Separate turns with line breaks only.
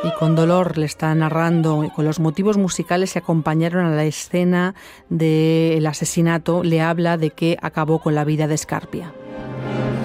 Y con dolor le está narrando, con los motivos musicales que acompañaron a la escena del asesinato, le habla de que acabó con la vida de Scarpia.